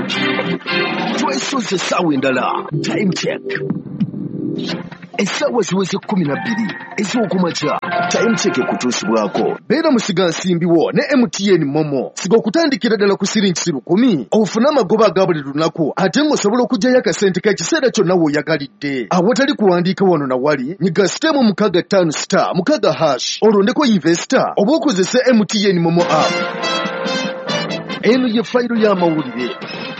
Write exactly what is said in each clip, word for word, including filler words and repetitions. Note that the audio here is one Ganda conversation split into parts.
twesoze essaawa endala. Time check. Essaawa ziweze kumi na bbiri ez'okumakya. Time check ekutuusibwako. Beera musiga nsimbiwo ne M T N Momo. Siga okutandikira ddala ku siringi lukumi. Ofuna amagoba aga buli lunaku ate ng'osobola okuggyayo akasente k'ekiseera kyonna w'oyagalidde. Awatali kuwandiika wano na wali, nyiga sitemu mukaga ttaano sita mukaga hash. Olondeko investor oba okozese M T N Momo app. Eno ye fayiro y'amawulire.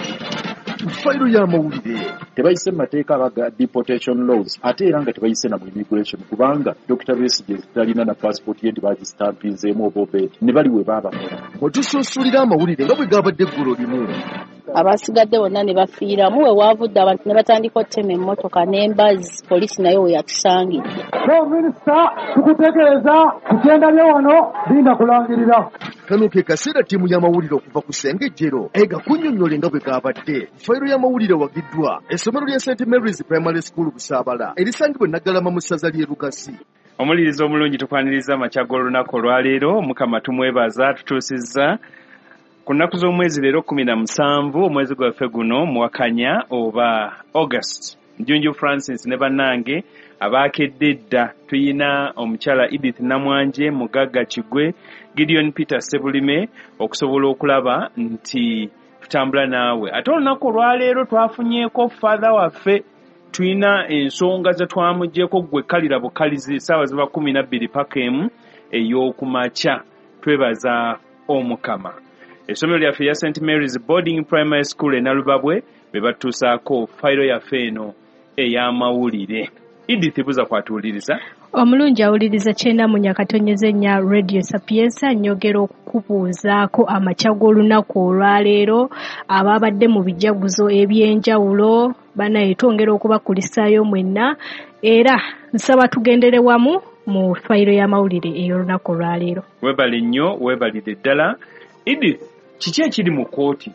Fayiro y'amawulire. Tebayise mateeka abaga deportation laws ate era nga tebayise na mu immigration kubanga Doctor Besigye talina na passport ye ndibagistampinzeemu oba obeeti ne bali we baabakola. Otusuusulira amawulire nga bwe gaabadde eggulu limu. Abasigadde bonna ne bafiiramu we waavudde abantu ne batandika ottema emmotoka n'embazzi poliisi nayo we yatusangidde. So minisita tukutegeeza kugenda bye wano linda kulangirira. Kano ke kaseera ttiimu y'amawulire okuva ku Ssengejjero ega kunnyonnyole nga bwe gaabadde. Fayiro y'amawulire wagiddwa essomero lya Saint Mary's Primary School Busaabala erisangibwa Naggalama mu ssaza ly'e Lugasi. Omuliriza omulungi tukwaniriza amakya g'olunaku olwaleero. Mukama tumwebaza tutuusizza ku nnaku z'omwezi leero kumi na musanvu omwezi gwaffe guno muwakanya oba August. Njunju Francis ne bannange abaakedde dda tuyina omukyala Edith Namwanje, Mugagga Kigwe, Gideon Peter Sebulime okusobola okulaba nti tutambula naawe. Ate olunaku olwaleero twafunyeeko father waffe, tuyina ensonga ze twamuggyeko gwe kalira bukalizi essaawa ziba kumi na bbiri paka emu ey'okumakya. Twebaza Omukama. Essomero lyaffe ya Saint Mary's Boarding Primary School e Nalubabwe be batuusaako fayiro yaffe eno ey'amawulire. Edith buza kwatuuliriza. Omulungi awuliriza kyenda mu nyakatonyeze nnya Radio Sapienza nnyogera okukubuuzaako amakya g'olunaku olwaleero ababadde mu bijaguzo eby'enjawulo banaye twongera okubakulisaayo mwenna era nsaba tugendere wamu mu fayiro y'amawulire ey'olunaku olwaleero. Weebale nnyo, weebalire ddala. Edith, kiki ekiri mu kkooti?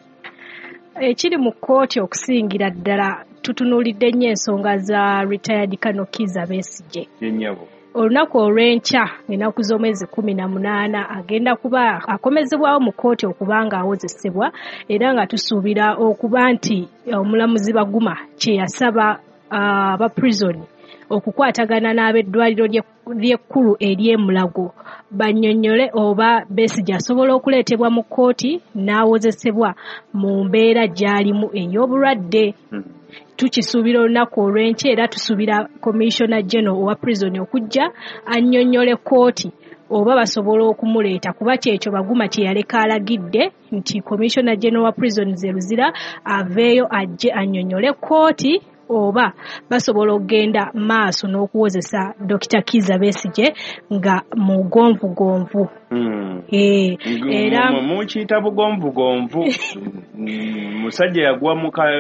Ekiri mu kkooti okusingira ddala tutunuulidde nnyo ensonga za retired Kano Kizza Besigye. Yennyabo. Olunaku olw'enkya ennaku z'omwezi kumi na munaana agenda kuba akomezebwawo mu kkooti okuba nga awozesebwa era nga tusuubira okuba nti omulamuzi Baguma kye yasaba aba uh, prison okukwatagana n'abeddwaliro ly'ekkulu ery'e Mulago bannyonnyole oba Besigye asobola okuleetebwa mu kkooti n'awozesebwa mu mbeera gy'alimu ey'obulwadde. Mm. Tukisuubira olunaku olw'enkya era tusuubira Commissioner General owa prison okujja annyonnyole kkooti oba basobola okumuleeta kuba kyekyo Baguma kye yaleka alagidde nti Commissioner General wa prison ze Luzira aveeyo ajje annyonnyole kkooti oba basobola okugenda maaso n'okuwozesa Doctor Kizza Besigye nga mugonvugonvu. Mm. E, era mukiyita bugonvugonvu. Musajja yagwa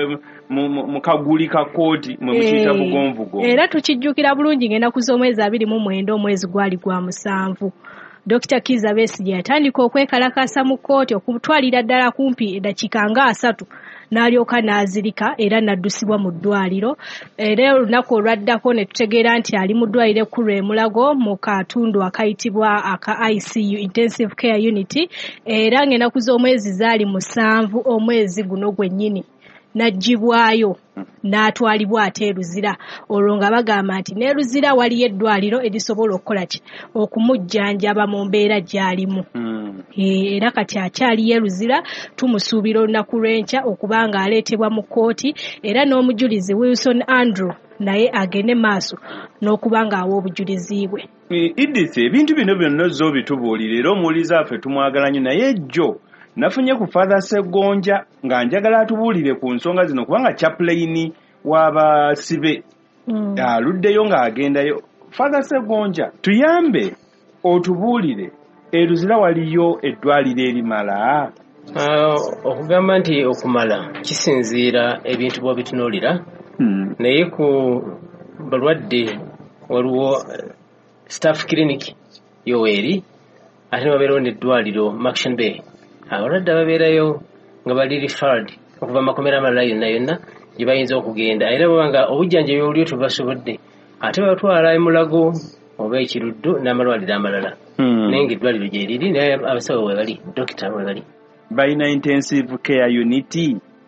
mu kaguli ka kkooti mwe mukiyita bugonvugonvu. Era tukijjukira bulungi ng'ennaku z'omwezi abiri mu mwenda omwezi gwali gwa musanvu. Doctor Kizza Besigye yatandika okwekalakasa mu kkooti okutwalira ddala kumpi eddakiika nga asatu n'alyoka n'azirika era n'addusibwa mu ddwaliro. Era olunaku olwaddako ne tutegeera nti ali mu ddwaliro ekkulu e Mulago mu katundu akayitibwa aka I C U Intensive Care Unit era ng'ennaku z'omwezi zaali musanvu omwezi guno gwennyini n'aggyibwayo n'atwalibwa ate e Luzira. Olwo nga bagamba nti ne Luzira waliyo eddwaliro erisobola okukola ki okumujjanjaba mu mbeera gy'alimu. Mm. E, era kati akyali e Luzira tumusuubira olunaku lw'enkya okuba nga aleetebwa mu kkooti era n'omujulizi Wilson Andrew naye agende maaso n'okuba nga awa obujulizi bwe. Edith, ebintu bino byonna zo bitubuulira era omuwuliza affe tumwagala nnyo naye jjo nafunye ku Father Ssegonja nga njagala atubuulire ku nsonga zino kubanga chaplain w'abasibe mm. aluddeyo ng'agendayo. Father Ssegonja tuyambe otubuulire e Luzira waliyo eddwaliro erimala? Uh, okugamba nti okumala kisinziira ebintu bw'obitunuulira mm. naye ku balwadde waliwo staff clinic Yoweri ate babeerawo n'eddwaliro Maction Bay. Abalwadde babeerayo nga bali referred okuva makomera amalala yonna yonna gye bayinza okugenda era bwanga obujjanjabi obulyo tebasobodde ate batwala e Mulago oba ekiruddu n'amalwaliro amalala. Hmm. Naye ng'eddwaliro gye liri naye abasawo we bali dokita we bali. Balina intensive care unit.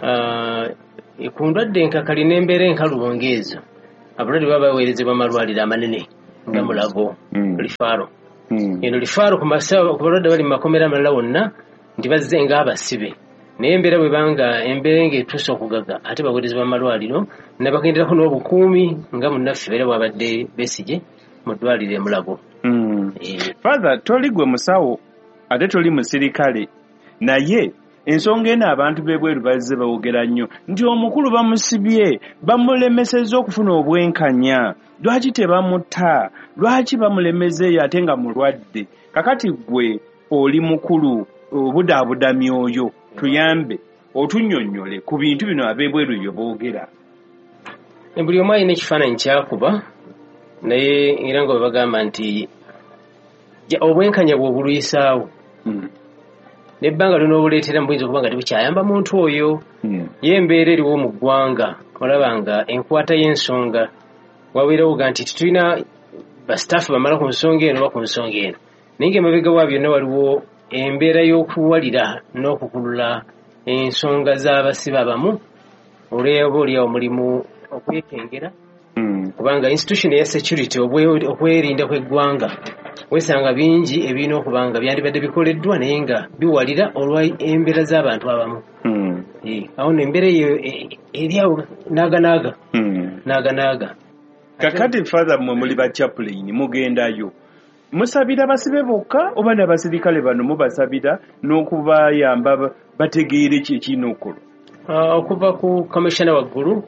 ku ndwadde enkakali n'embeera enkalubongeezo abalwadde baba baweerezebwa amalwaliro amanene nga Mulago lifaaro eno lifaaro ku balwadde bali mu makomera amalala wonna nti bazze ng'abasibe naye embeera bwe banga embeera ng'etuuse okugaga ate baweerezebwa amalwaliro nabagenderako n'obukuumi nga munnaffe beera bwabadde Besigye mu ddwaliro e Mulago. Father, toli gwe musawo ate toli musirikale naye ensonga eno abantu b'ebweru bazze bawogera nnyo nti omukulu bamusibye bamulemesezza okufuna obwenkanya lwaki tebamutta lwaki bamulemezeeyo ate nga mulwadde kakati gwe oli mukulu obudaabuda myoyo tuyambe otunnyonnyole ku bintu bino ab'ebweru bye boogera. Buli omu alina ekifaananyi kyakuba naye era nga bwe bagamba nti obwenkanya bw'obulwisaawo nebbanga lunoobuleetera mubuyinza okuba nga tebukyayamba muntu oyo ye embeera eriwo mu ggwanga olaba nga enkwata y'ensonga wabeerawo ga nti tetulina basitaafu bamala ku nsonga eno oba ku nsonga eno naye ng'emabega wa byonna waliwo embeera y'okuwalira n'okukulula ensonga z'abasibe abamu olweba oliawo mulimu okwekengera kubanga institution ya security okwerinda kw'eggwanga wesanga bingi ebirina okuba nga byandibadde bikoleddwa naye nga biwalira olwa embeera z'abantu abamu. Awo no embeera eyo eryawo naaganaaga naaganaaga. Kakati Father mmwe muli ba chaplain mugendayo musabira basibe bokka oba n'abasirikale bano mubasabira n'okubayamba bategeere ki ekirina okukolwa? Okuva ku commissioner waggulu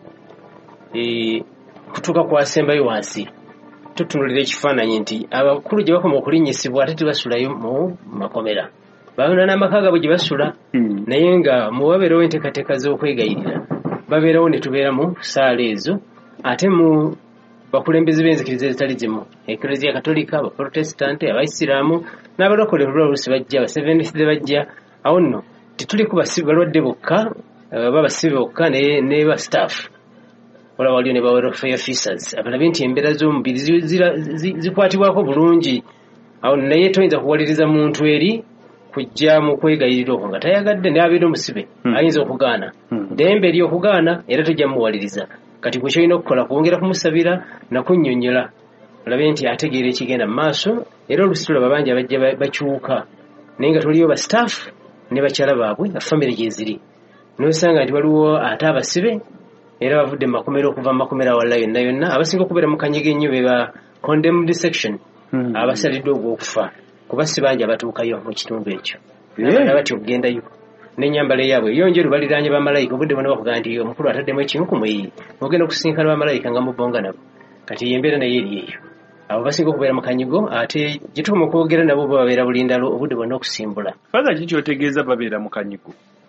kutuuka ku asembayo wansi tutunulira ekifaananyi nti abakulu gye bakoma okulinnyisibwa ate tebasulayo mu makomera babona n'amaka gaabwe gye basula naye nga mubabeerawo enteekateeka z'okwegayirira babeerawo ne tubeera mu saala ezo ate mu bakulembeze b'enzikiriza ezitali zimu eklezia katolika abaprotestante abaisiraamu n'abalokole olwoluusi bajja abaseventh day bajja awo nno tetuliko balwadde bokka babasibe bokka ne ba staff olaba waliyo ne ba welfare officers abalabe nti embeera z'omubiri zikwatibwako bulungi awo naye toyinza kuwaliriza muntu eri kujja mu kwegayirira okwo nga tayagadde n'abeera omusibe ayinza okugaana ddembe eri okugaana era tojja muwaliriza kati gwe kyolina okukola kwongera kumusabira nakunnyonnyola olabe nti ategeera ekigenda mu maaso era olusi tulaba bangi abajja bakyuka naye nga toliyo ba staff ne bakyala baabwe nga famire gye ziri n'osanga nti waliwo ate abasibe era bavudde mu makomera okuva mu makomera awalala yonna yonna abasinga okubeera mu kanyega ennyo be ba condemned section abasaliddwa ogw'okufa kuba si bangi abatuukayo mu kitundu ekyo n'abaana batya okugendayo n'ennyambala eyaabwe eyonjeru baliraanye bamalayika obudde bonna bakugamba nti omukulu ataddemu ekimu ku muyiyi ogenda okusinkana bamalayika nga mubonga nabo kati embeera naye eri eyo abo basinga okubeera mu kanyigo ate gye tukoma okwogera nabo bo babeera bulindalo obudde bonna okusimbula. Father ki kyotegeeza babeera mu kanyigo?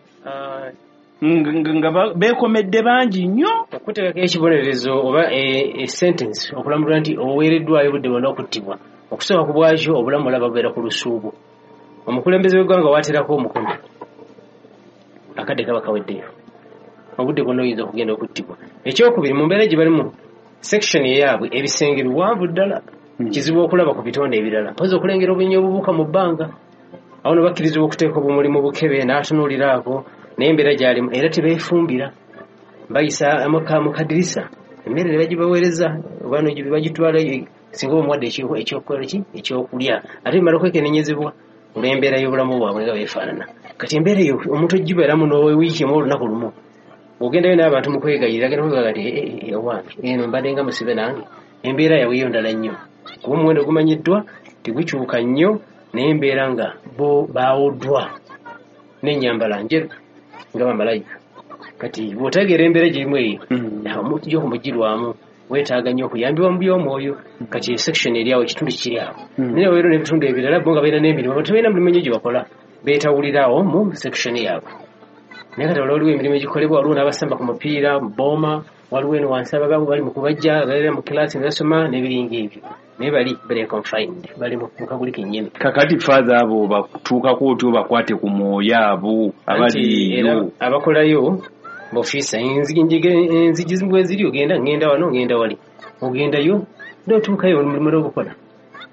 nga beekomedde bangi nnyo okuteekako ekibonerezo oba esentence okulamulwa nti oweereddwayo obudde bwonna okuttibwa okusooka ku bwakyo obulamu olaba bubeera ku lusuubu omukulembeze w'eggwanga waaterako omukono akadde kaba kaweddeyo obudde bwonna oyinza okugenda okuttibwa. Ekyokubiri mu mbeera gye balimu section eyaabwe ebisenge biwanvu ddala kizibu okulaba ku bitonde ebirala mpozi okulengera obunyonyi obubuuka mu bbanga awo ne bakkirizibwa okuteeka obumuli mu bukebe n'atunuuliraako naye embeera gy'alimu era tebeefumbira bayisa mu kadirisa emmere ne bagibaweereza oba bagitwala singa omuwadde ekyokukola ki ekyokulya ate bimala okwekenenyezebwa olw'embeera y'obulamu bwabwe nga beefaanana. Kati embeera eyo omuntu ogibeeramu n'owiiki emu olunaku lumu ogendayo n'abantu mu kwegayirira agenda kugaa ti owange eno mbadde nga musibe nange embeera yawe yo ndala nnyo kuba omuwendo gumanyiddwa tegukyuka nnyo naye embeera nga bo baawuddwa n'ennyambala njeru nga bamalayika. Kati bw'otegeera embeera gyerimu eyo omuntu gy'okumugirwamu weetaaga nnyo okuyambibwa mu by'omwoyo. Kati section eri awo ekitundu kiri awo naye wabeera n'ebitundu ebirala bo nga balina n'emirimu tebalina mulimu nnyo gye bakola beetawulirawo mu section yaabwe naye kati waliwo emirimu egikolebwa waliwo n'abasamba ku mupiira mu booma waliwo eno wansi abagabo bali mu kubajja balera mu kilaasi ne basoma n'ebiringa ebyo naye bali bali confined bali mu kaguli kennyini. Kakati Father abo batuukako otyo bakwate ku mwoyo abo abaliyo abakolayo b'ofiisa enzigi bwe ziri ogenda ngenda wano ngenda wali ogendayo n'otuukayo omulimu n'ogukola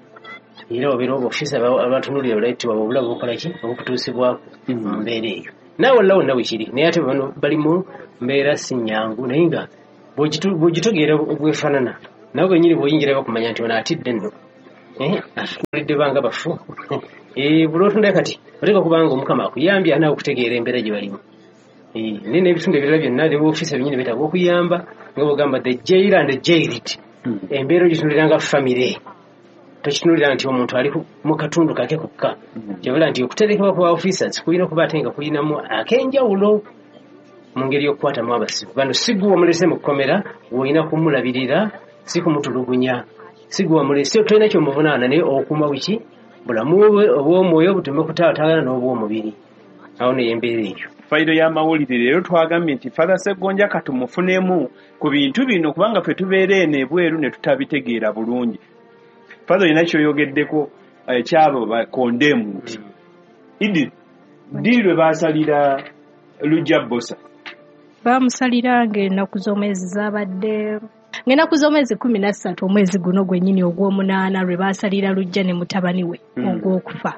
era obeera obuofiisa abatunuulira balaitibwa obulabe obukola ki obukutuusibwako mu mbeera eyo naawe lawo nawe kiri naye ate bano bali mu mbeera si nnyangu naye nga bw'ogitegeera bwefaanana nawe bennyini bw'oyingira bakumanya nti ono atidde nno atulidde banga bafu buli otunda kati oteeka kubanga omukama akuyambye naawe okutegeera embeera gye balimu naye n'ebitundu ebirala byonna ne ofiisa byennyini beetaaga okuyamba nga bwogamba the jail and the jailed embeera ogitunulira nga famire tokitunulira nti omuntu ali mu katundu kake kokka kyebala nti okuterekebwa kwa officers kulina okuba ate nga kulinamu ak'enjawulo mu ngeri y'okukwatamu abasibu bano si gwe wamulese mu kkomera w'olina kumulabirira si kumutulugunya si gwe wamulese tolina kyomuvunaana naye okuuma wiki bulamu bwe obw'omwoyo butume kutaataagana n'obw'omubiri awo neyo embeera eyo fayiro y'amawulire rero twagambye nti Father Ssegonja katumufunemu ku bintu bino kubanga ffe tubeera eno ebweru ne tutabitegeera bulungi. Father olina kyoyogeddeko ekyabo bakondemu nti idi ddi lwe baasalira Lujja Bosa baamusalira ng'ennaku z'omwezi zaabadde ng'ennaku z'omwezi kumi na ssatu omwezi guno gwennyini ogw'omunaana lwe baasalira Lujja ne mutabani we ogw'okufa.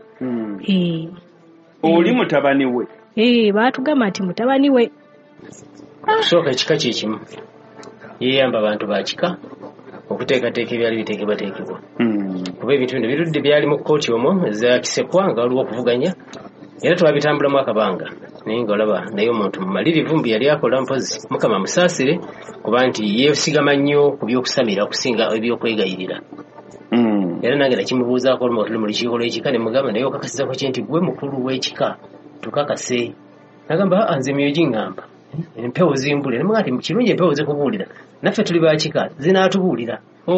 Oli mutabani we? Ee baatugamba nti mutabani we. Okusooka ekika kye kimu yeeyamba abantu ba kika okuteekateeka ebyali biteekebwateekebwa kuba ebintu bino birudde byali mu kkooti omwo za Kisekwa nga waliwo okuvuganya era twabitambulamu akabanga naye ng'olaba naye omuntu mumalirivu mbu yali akola mpozi mukama musaasire kuba nti yeesigama nnyo ku by'okusamira okusinga ebyokwegayirira era nange nakimubuuzaako olumu tuli mu lukiiko lw'ekika ne mugamba naye okakasizako kye nti gwe mukulu w'ekika tukakase nagamba nze myoyo giŋŋamba empewo zimbulira ne mugamba nti kirungi empewo zikubuulira naffe tuli bakika zinaatubuulira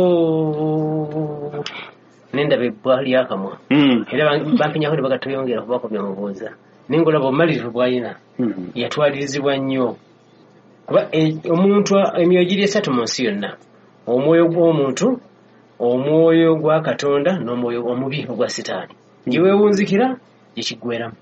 nendaba ebbwa lyakamwa era bampinyako ne bagatweyongera kubako byamubuuza naye ng'olaba obumalirivu bw'alina yatwalirizibwa nnyo kuba omuntu emyoyo giri esatu mu nsi yonna omwoyo gw'omuntu omwoyo gwa Katonda n'omwoyo omubi ogwa Sitaani gye weewunzikira gye kiggweramu.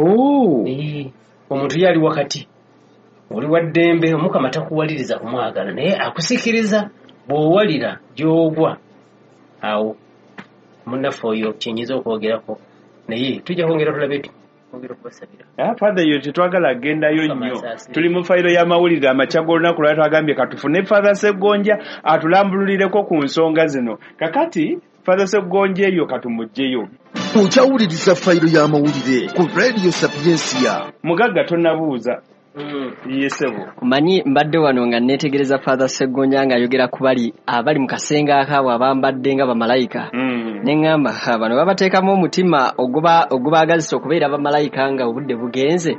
Omuntu yali wakati oli wa ddembe omukama takuwaliriza kumwagala naye akusikiriza bw'owalira gy'ogwa awo munnaffe oyo kyenyiza okwogerako naye tujja kwongera tulabe twongera okubasabira. Father yo tetwagala agendayo nnyo tuli mu fayiro y'amawulire amakya g'olunaku lwali twagambye katufune Father Ssegonja atulambululireko ku nsonga zino kakati Father Ssegonja eyo katumugjeyo. Okyawuliriza fayiro y'amawulire ku Radio Sapiensia. Mugagga tonnabuuza. Yesebo. Manyi mbadde wano nga netegereza Father Ssegonja nga ayogera ku bali abali mu kasenga akaabo abambadde nga bamalayika. Neŋŋamba bano babateekamu omutima oguba ogubaagazisa okubeera bamalayika nga obudde bugenze.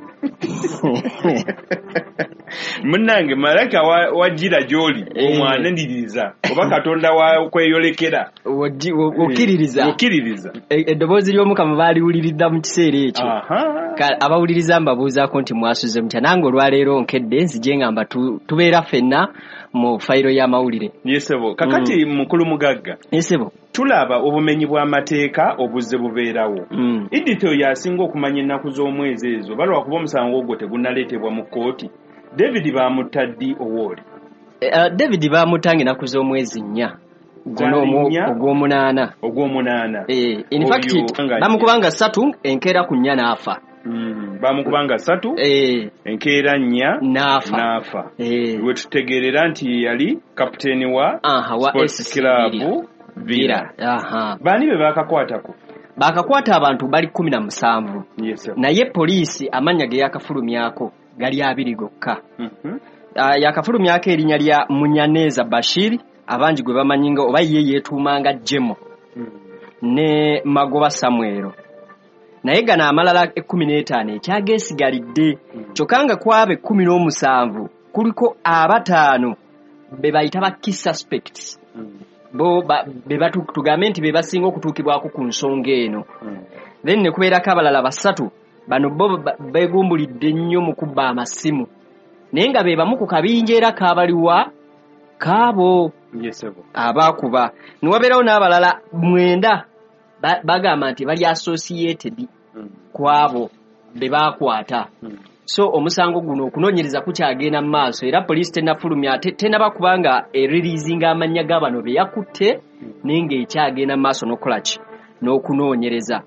Munnange malayika wajjira gy'oli omwanendiririza oba Katonda wa kweyolekera okkiririza okkiririza eddoboozi ly'omukama baaliwuliridda mu kiseera ekyo abawuliriza mbabuuzaako nti mwasuze mutya nange olwaleero nkedde nzije ngamba tubeera ffenna mu fayiro y'amawulire. Yesebo kakati mukulu mugagga yesebo tulaba obumenyi bw'amateeka obuzze bubeerawo. Idito yasinga okumanya ennaku z'omwezi ezo balwakuba omusango ogwo tegunnaleetebwa mu kkooti. David bamutta ddi owooli? Uh, David bamutta ennaku z'omwezi nnya guno ogw'omunaana ogw'omunaana eh in fact bamukubanga ssatu enkeera ku nnya n'afa. Mm, bamukubanga ssatu eh enkeera nnya n'afa n'afa eh we tutegeerera nti yali kapiteeni wa aha wa Sports Club Villa. Aha Bani be bakakwatako? Bakakwata abantu bali kumi na musanvu. Yes, naye poliisi amanya ge yakafulumyako gali abiri gokka. Mhm. Uh, yakafulumyako erinnya lya Munyaneza Bashir abangi gwe bamanyinga oba ye yeetuumanga Jemo mm. ne Magoba Samuel. Naye gano amalala ekkumi n'etaano ekyageesigalidde mm. kyokka kwabe kkumi n'omusanvu kuliko abataano be bayita ba key suspects mm. bo ba, be batugambe nti be basinga okutuukibwako ku nsonga eno mm. then ne kubeerako abalala basatu bano bo beegumbulidde nnyo mu kubba amasimu naye nga be bamu ku kabinja era kaabaliwa kaabo yesebo abaakuba ne wabeerawo n'abalala mwenda bagamba ba nti bali associated mm. kwabo be baakwata mm. so omusango guno okunoonyereza kukyagenda mu maaso era poliisi tennafulumya tennaba kubanga eririizinga amannya g'abano be yakutte mm. naye ng'ekyagenda mu maaso n'okukola ki n'okunoonyereza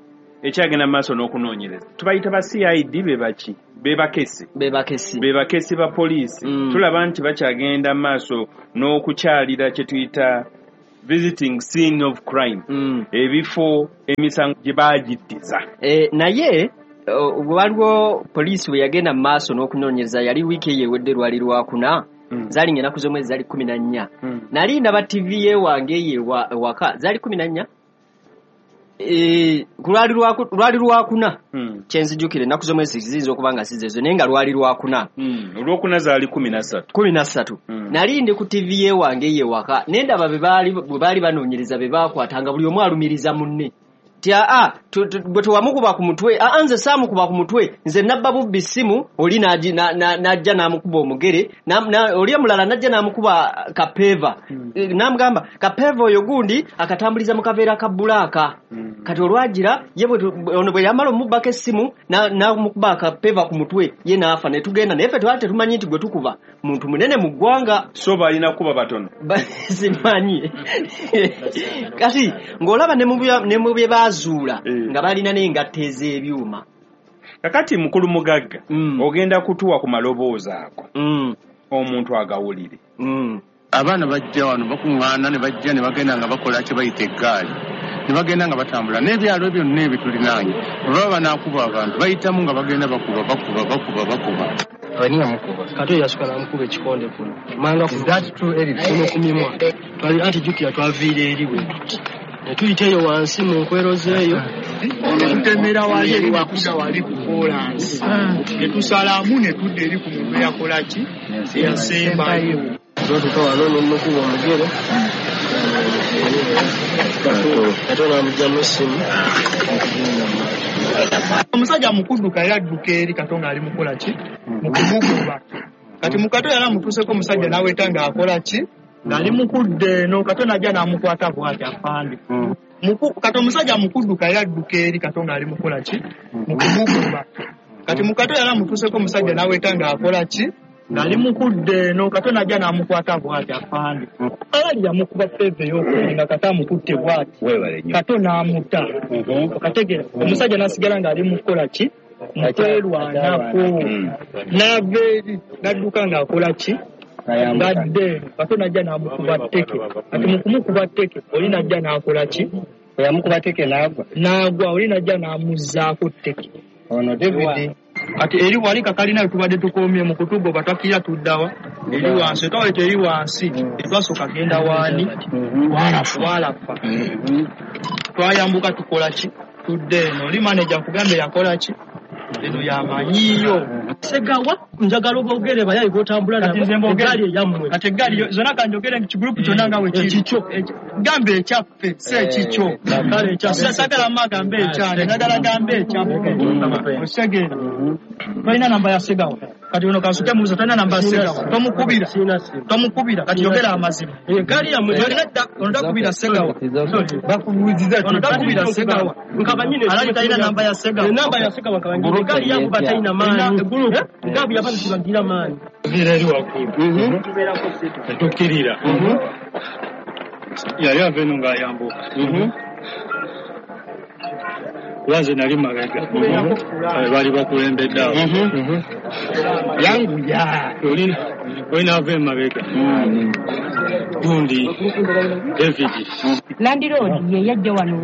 ekyagenda maaso n'okunoonyereza tubayita ba C I D be baki be bakesi be bakesi be bakesi ba poliisi Mm. tulaba nti bakyagenda maaso n'okukyalira kye tuyita visiting scene of crime Mm. ebifo emisango gye baagiddiza Eh, naye uh, waliwo poliisi bwe yagenda mu maaso n'okunoonyereza yali wiiki eyo ewedde lwali lwakuna Mm. zaali ng'ennaku z'omwezi zaali kumi na nnya Mm. nali ndaba tivi yewange eyo ewa- ewaka zaali kumi na nnya Eh, ku lwali lwaku- lwali lwakuna Mm. kyenzijjukira ennaku z'omwezi ziyinza okuba nga sizezo naye nga lwali lwakuna Mm. olwokuna zaali kumi na ssatu kumi na ssatu Mm. nali ndi ku tivi yewange eyo ewaka ne ndaba bwe baali bwe baali banoonyereza be baakwatanga buli omu alumiriza munne ti aa tu- tu- bwe tewamukuba ku mutwe aa nze saamukuba ku mutwe nze nabba bubbi ssimu oli n'agi- na- na- n'ajja n'amukuba omugere na- na- oli omulala n'ajja n'amukuba kapeeva Eh, n'amugamba kapeeva oyo gundi akatambuliza mu kaveera ka bulaaka kati olwagira ye bwe tu- ono bwe yamala omubbako essimu na- n'amukuba akapeeva ku mutwe ye n'afa ne tugenda naye ffe twali tetumanyi nti gwe tukuba muntu munene mu ggwanga so balina kuba batono Ba- simanyi kati ng'olaba ne mu bya- ne mu bye baazuula Eh. nga balina n'engatta ez'ebyuma kakati mukulu mugagga Mm. ogenda kutuwa ku maloboozi ago Mm, omuntu agawulire mm. abaana bajja wano bakuŋŋaana ne bajja ne bagenda nga bakola kye bayita eggaali ne bagenda nga batambula n'ebyalo byonna ebitulinaanye bwe baba banaakuba abantu bayitamu nga bagenda bakuba bakuba bakuba bakuba abaniya mukuba kato yasuka namukuba ekikonde kuno manga kuno kumimwa twali anti jukira twaviira eri bwe ne tuyita eyo wansi mu nkwero zeeyo tutemera wali eri wakuda wali ku kolansi ne tusalamu ne tudda eri ku muntu eyakolaki eyasembayo zotuka wano nomukuba omugere kato namugjamu essimu omusajja mukudduka era adduka eri katonga ali mukola ki mukumugoba kati mukato yali amutuuseko omusajja n'aweta ng'akola ki ng'ali mukudde eno katonda ajja n'amukwata bw'ati afande kati omusajja mukudduka era adduka eri katonga ali mukola ki mukumugoba kati mukato yali amutuuseko omusajja n'aweta ng'akola ki ng'ali mukudde eno katonda ajja n'amukwata bw'ati afande ali yamukuba feve y'okubiri nga kata amukutte bw'ati kato n'amuta okategeera omusajja n'asigala ng'ali mukola ki mukwerwanako n'ava eri n'adduka ng'akola ki ngadde kato n'ajja n'amukuba tteke kati mu kumukuba tteke oli n'ajja n'akola ki yamukuba teke naagwa n'agwa oli n'ajja n'amuzzaako tteke ono david kati eri wali kakalina tubadde tukomye mu kutugoba twakira tuddawa eri wansi twawete eri wansi etwasooka genda waani walafa twayambuka tukola ki tudde eno oli maneja nkugambe yakola ki eno yamanyiyo segawa njagala obogere bayayi gotambula nagali eyammwe kati eggaali zonna kanjogere kigurupu kyonna nga wekikyo gambe ekyaffe si ekikyo sagala ma gambe ekyane njagala gambe ekyaffe osegeera tolina namba ya segawa kati ono kansuke mubuza tolina namba ya segawa tomukubira tomukubira kati yogera amazima egaali yammwe ono takubira segawa ono takubira segawa alali talina namba ya segawa namba ya segawa kabanyire egaali yamu batalina maanyi gabu yabana tibagira maanyi tubeera eri waggulu tetukkirira yali ava eno ng'ayambuka kubanze nali mabega bali bakulembedde awo yanguya olina ava emabega gundi david landiroodi ye yajja wano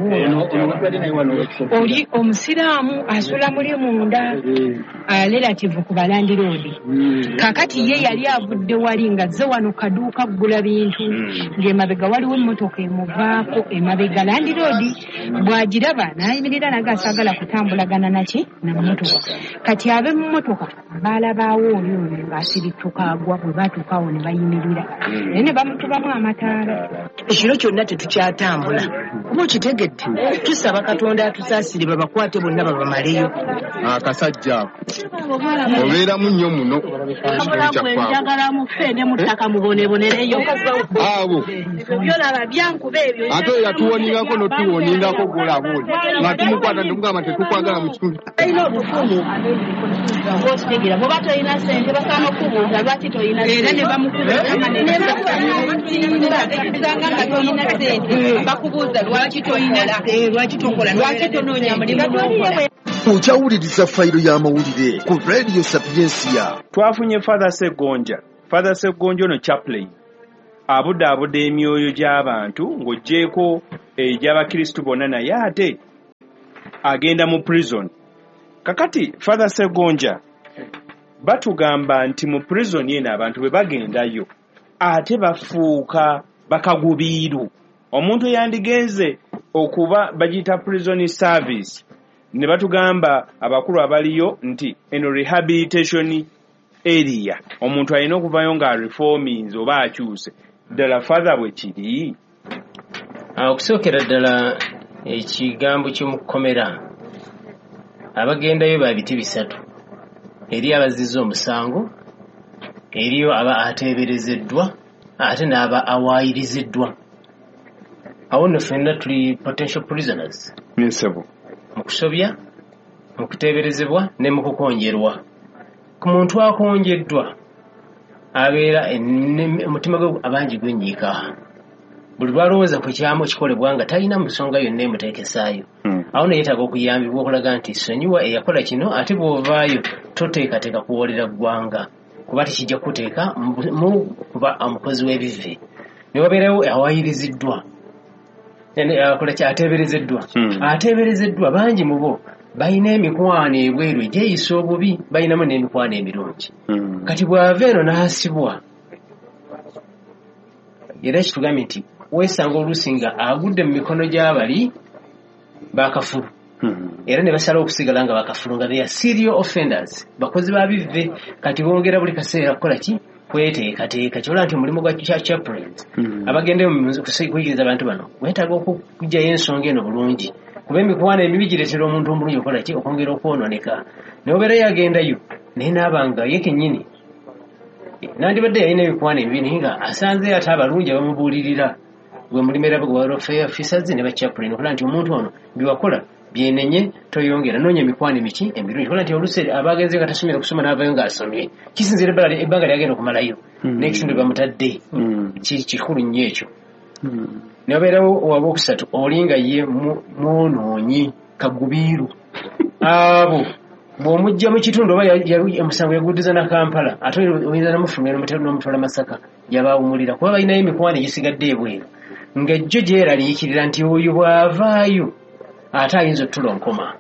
oli omusiraamu asula muli munda relative ku balandiroodi kakati ye yali avudde wali nga zze wano kaduuka kugula bintu ng'emabega waliwo emmotoka emuvaako emabega landiroodi bw'agiraba n'ayimirira naga asagala kutambulagana naki na mmotoka kati abe mu mmotoka baalabaawo oli ono ng'asirituka agwa bwe baatuuka awo ne bayimirira naye ne bamutubamu amataala ekiro kyonna tetukyatambula kuba okitegedde tusaba katonda atusaasire babakwate bonna babamaleyo akasajja ako obeeramu nnyo muno njagala mufe ne muttaka muboneebonereyo abo byolaba byankuba ebyo ate yatuwoningako notuwoningako golaboni nga tumukwata Uganda ndimugamba tetukwagala mu kitundu. Ayina obufumu bw'okitegera bw'oba tolina ssente basaana okubuuza lwaki tolina era ne bamukuba nga tolina ssente bakubuuza lwaki tolina lwaki tokola lwaki tonoonya mulimu n'okola. Okyawuliriza fayiro y'amawulire ku Radio Sapiensia. Twafunye Father Ssegonja. Father Ssegonja ono chaplain abudaabuda emyoyo gy'abantu ng'oggyeko egy'abakristu bonna naye ate agenda mu prison. Kakati Father Ssegonja batugamba nti mu prison yeno abantu bwe bagendayo ate bafuuka bakagubiiru. Omuntu yandigenze okuba bagiyita prison service ne batugamba abakulu abaliyo nti eno rehabilitation area omuntu alina okuvayo nga reformings oba akyuse ddala Father bwe kiri. Okusookera ddala ekigambo ky'omukomera abagendayo ba biti bisatu. Eri abazizza omusango, eriyo aba ateeberezeddwa, ate n'aba awaayiriziddwa. Awo nno ffenna tuli potential prisoners. Nsebo. Mu kusobya, mu kuteeberezebwa ne mu kukonjerwa. Ku muntu akonjeddwa abeera omutima gwe abangi gwenyiika. Buli lwalowooza ku kyamu kikolebwa nga talina musonga yonna emuteekesaayo. Awo ne yeetaaga okuyambibwa okulaga nti sonyiwa eyakola kino ate bw'ovaayo toteekateeka kuwoolera ggwanga kuba tekijja kuteeka mu kuba omukozi w'ebivve. Ne wabeerawo awaayiriziddwa akola ki ateeberezeddwa. Ateeberezeddwa bangi mu bo balina emikwano ebweru egyeyisa obubi, balinamu n'emikwano emirungi. Kati bw'ava eno n'asibwa era kitugambye nti weesanga oluusi nga agudde mu mikono gy'abali bakafulu era ne basalawo okusigala nga bakafulu nga they are serial offenders, bakozi ba bivve. Kati bongera buli kaseera kukola ki kweteekateeka kyola nti omulimu gwa chaplains abagendeyo kuyigiriza abantu bano weetaaga okugyayo ensonga eno bulungi kuba emikwano emibi gireetera omuntu omulungi okola ki okwongera okwonooneka. Ne obeera yagendayo naye n'abanga ye kennyini nandibadde yalina emikwano emibi naye nga asanze ate abalungi abamubuulirira gwe mulimera gwa welfare officers ne bachaplain okola nti omuntu ono biwakola byenenye toyongera noonya emikwano emiki emirungi. Okola nti oluusi abagenze nga tasomera kusoma n'avayo ng'asomye kisinzira ebbanga lyagenda okumalayo n'ekitundu bamutadde kikulu nnyo ekyo. Ne wabeerawo owaba okusatu oli nga ye mwonoonyi kagubiiru. Abo bw'omujja mu kitundu oba omusango yaguddiza na Kampala ate oyinza namufulumira n'omutwala Masaka yabaawumulira kuba balinayo emikwano egisigadde ebweru ng'ejjo gyeraliikirira nti oyo bw'avaayo ate ayinza otutula nkoma.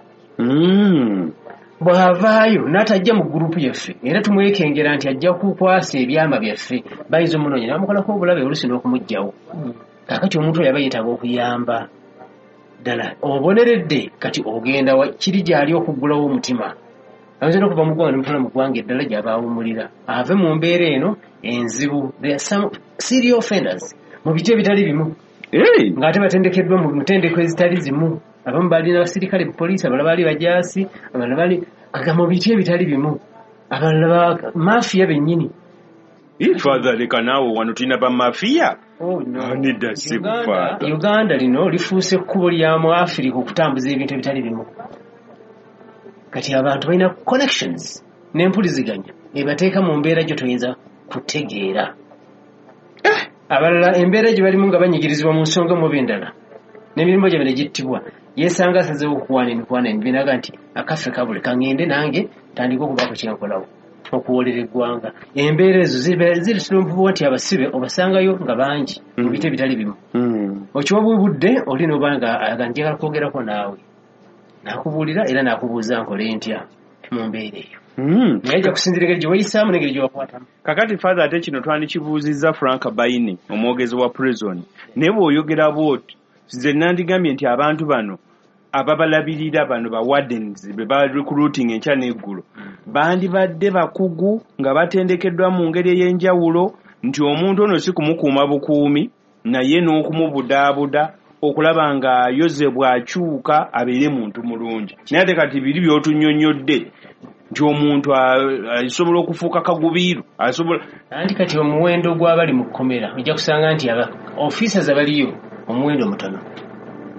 Bw'avaayo n'atajja mu gurupu yaffe era tumwekengera nti ajja kukwasa ebyama byaffe bayinza omunoonya n'amukolako obulabe oluusi n'okumuggyawo. Kaakati omuntu oyo aba yeetaaga okuyamba ddala oboneredde kati ogenda kiri gy'ali okuggulawo omutima. Ayinza n'okuva mu ggwanga n'omutwala mu ggwanga eddala gy'abaawumulira ave mu mbeera eno enzibu. There are some serial offenders mu biti ebitali bimu ng'ate batendekeddwa mu mutendeko ezitali zimu. Abamu balina basirikale poliisi, abalala bali bajaasi, abalala bali aga mu biti ebitali bimu, abalala mafiya bennyini. Father leka naawe wano tulina ba mafiya. Oh no. Nedda si kufaata. Uganda lino lifuuse ekkubo lya mu Africa okutambuza ebintu ebitali bimu. Kati abantu balina connections n'empuliziganya ebateeka mu mbeera gyo toyinza kutegeera. Abalala embeera gye balimu nga banyigirizibwa mu nsonga mu b'endala n'emirimu gyabwe ne gittibwa yeesanga asazeewo okuwaana emikwano emibi n'aga nti akaffe kabule kaŋŋende nange tandika okubaako kyenkolawo okuwoolera eggwanga. Embeera ezo ziritira omuvubuka nti abasibe obasangayo nga bangi mu biti ebitali bimu. Okiwabubudde oli n'oba nga njagala kwogerako naawe n'akubuulira era n'akubuuza nkole ntya mu mbeera eyo. Naye ajja kusinzira engeri gye wayisaamu n'engeri gye wakwatamu. Kakati Father ate kino twandikibuuzizza Frank Baine omwogezi wa prison naye bw'oyogera bw'oti nze nandigambye nti abantu bano ababalabirira bano ba wardens be ba recruiting enkya n'eggulo bandibadde bakugu nga batendekeddwa mu ngeri ey'enjawulo nti omuntu ono si kumukuuma bukuumi naye n'okumubudaabuda okulaba ng'ayozebwa akyuka abeere muntu mulungi. Naye ate kati biri by'otunnyonnyodde nti omuntu asobola okufuuka kagubiiru asobola anti kati omuwendo gw'abali mu kkomera ojja kusanga nti aba officers abaliyo omuwendo mutono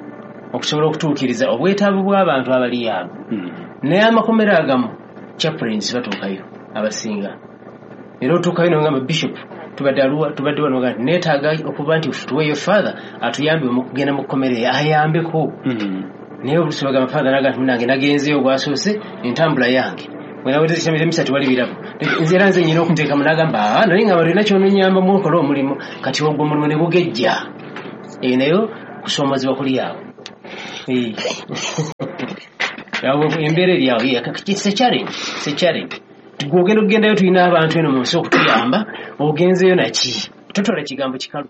okusobola okutuukiriza obwetaavu bw'abantu abali abo naye amakomera agamu chaplains batuukayo abasinga era otuukayo nogamba bishop tubadde aluwa tubadde wano nga neetaaga okuba nti tuweeyo father atuyambe okugenda mu kkomera ayambeko naye oluusi bagamba father naga nti nange nagenzeyo bwasoose entambula yange wenaweteze kyamire emisa tewali birabo nze era nze nyina okuteekamu nagamba naye nga balina kyononyamba muokola omulimu kati ogwo omulimu ne gugejja eyo nayo kusoomozebwa kuli awo awo embeera eri awo sekyalenge sekyalenge gwogenda okugendayo tulina abantu eno mu nsi okutuyamba ogenzeyo naki totola kigambo kikalu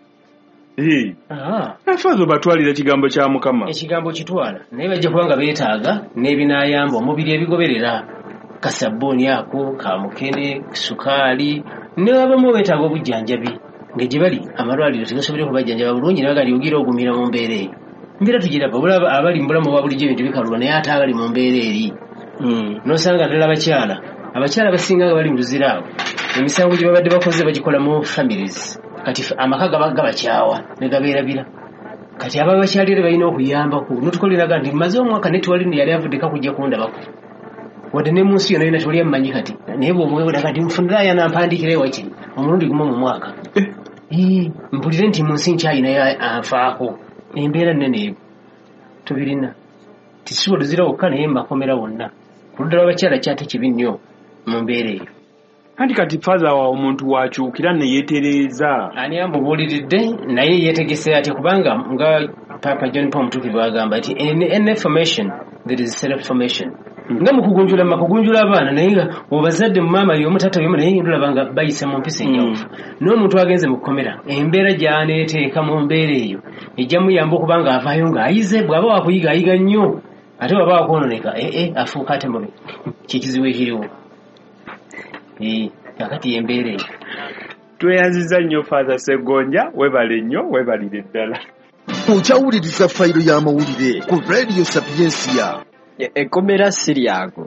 afazo batwalira kigambo kya Mukama ekigambo kitwala naye bajja kuba nga beetaaga n'ebinaayamba omubiri ebigoberera kasabbooni ako kamukene sukaali ne wabamu beetaaga obujjanjabi nga gye bali amalwaliro tegasobole kubajjanjaba bulungi naye gali ogira ogumira mu mbeera eyo mbeera tugiraba bulaba abali mu bulamu bwa bulijjo ebintu bikalulwa naye ate abali mu mbeera eri n'osanga ddala abakyala abakyala basinga nga bali mu luzira awo emisango gye babadde bakoze bagikola mu families kati amaka gabakyawa ne gabeerabira kati aba bakyalire balina okuyambako notukoleraga nti maze omwaka netwalini yali avuddeko kujja kundabako wadde ne mu nsi yona yona toli ammanyi kati naye bwomwewuda kati nfunira yanampandiikira ewakiri omulundi gumu mu mwaka mpulire nti mu nsi nkyayinayo anfaako embeera nnene eyo tubirina tisiba luzira wokka naye mbakomera wonna ku luddala abakyala kyate kibi nnyo mu mbeera eyo anti kati faza wa omuntu wakyukira ne yeetereeza ani amubuuliridde naye yeetegese atya kubanga nga Papa John Paul Mutuukirivu agamba nti in information there is self-formation nga mukugunjula makugunjula abaana naye nga obazadde mu maama y'omu tata y'omu naye ndulabanga bayise mu mpisa enjawufu n'omuntu agenze mu kkomera embeera gy'aneeteeka mu mbeera eyo ejja muyamba okuba nga avaayo ng'ayize bw'aba wakuyiga ayiga nnyo ate bw'aba wakwononeka ee afuuka ate mubi kyekizibu ekiriwo kakati embeera eyo tweyanziza nnyo Father Ssegonja webale nnyo webalire ddala okyawuliriza fayiro y'amawulire ku Radio Sapiensia ekkomera siryago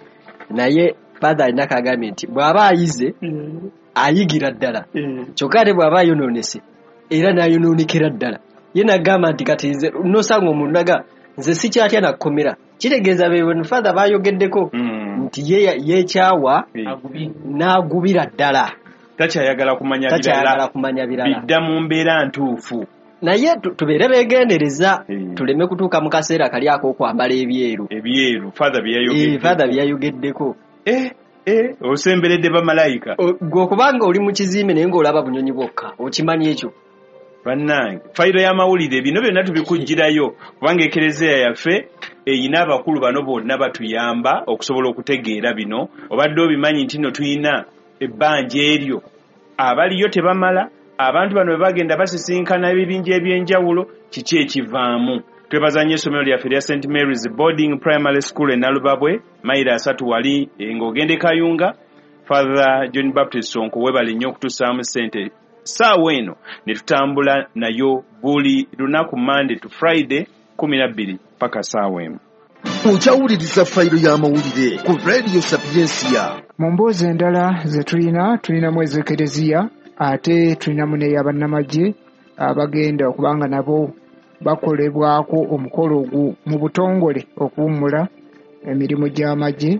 naye father alina kagambye nti bw'aba ayize ayigira ddala kyokka ate bw'aba ayonoonese era n'ayonoonekera ddala ye nagamba nti kati nze nosanga omuntu naga nze sikyatya nakkomera kitegeeza be father baayogeddeko nti ye yeekyawa n'agubira ddala takyayagala kumanya takyayagala kumanya birala bidda mu mbeera ntuufu naye tubeere beegendereza tuleme kutuuka mu kaseera kali ak'okwambala ebyeru ebyeru father byeyayogedde father byeyayogeddeko eh eh osemberedde bamalayika gwe okubanga oli mu kizimbe naye ng'olaba bunyonyi bwokka okimanyi ekyo bannange fayiro y'amawulire bino byonna tubikugirayo kubanga ekereziya yaffe eyina abakulu bano bonna batuyamba okusobola okutegeera bino obadde obimanyi nti no tuyina ebbanja eryo abaliyo tebamala abantu bano bwe bagenda basisinkana ebibinja ebyenjawulo kiki ekivaamu twebaza nnyo essomero lyaffe lya Saint Mary's Boarding Primary School e Nalubabwe mayiro asatu wali ng'ogenda e Kayunga Father John Baptist Sonko webale nnyo okutussaamu ssente saawa eno ne tutambula nayo buli lunaku Monday to Friday kumi na bbiri paka saawa emu okyawuliriza fayiro y'amawulire ku Radio Sapiensia mu mboozi endala ze tulina tulinamu ez'ekereziya ate tulinamu n'ey'abannamagye abagenda okubanga nabo bakolebwako omukolo ogwo mu butongole okuwummula emirimu gy'amagye